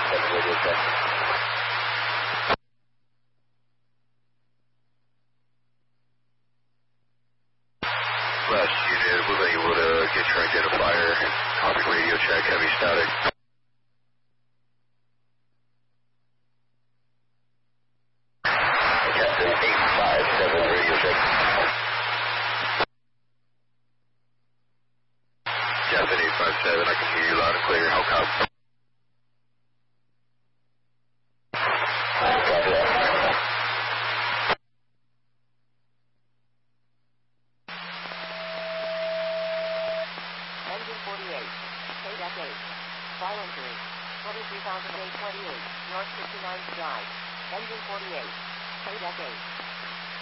radio check. Last unit, was able to get your identifier. Copy radio check, heavy static. Captain 857, radio check. Captain 857, I can hear you loud and clear. How come? Copy that. Engine 48, KDEC 8. Fire injury, 23,828, North 59th Drive. Engine 48, KDEC 8.